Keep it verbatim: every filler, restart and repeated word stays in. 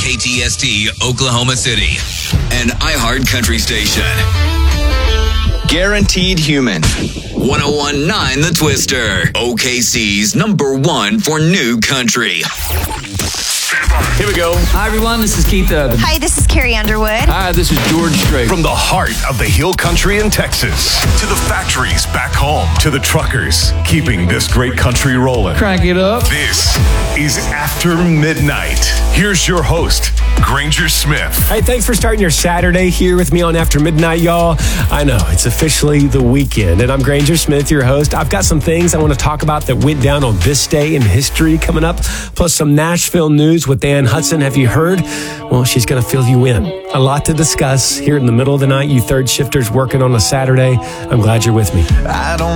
K T S T Oklahoma City, an iHeart Country station. Guaranteed Human. one oh one point nine The Twister. O K C's number one for new country. Here we go. Hi, everyone. This is Keith Urban. Hi, this is Carrie Underwood. Hi, this is George Strait. From the heart of the Hill Country in Texas to the factories back home to the truckers keeping this great country rolling. Crank it up. This is After Midnight. Here's your host, Granger Smith. Hey, thanks for starting your Saturday here with me on After Midnight, y'all. I know, it's officially the weekend, and I'm Granger Smith, your host. I've got some things I want to talk about that went down on this day in history coming up, plus some Nashville news with Ann Hudson. Have you heard? Well, she's going to fill you in. A lot to discuss here in the middle of the night. You third shifters working on a Saturday. I'm glad you're with me. I don't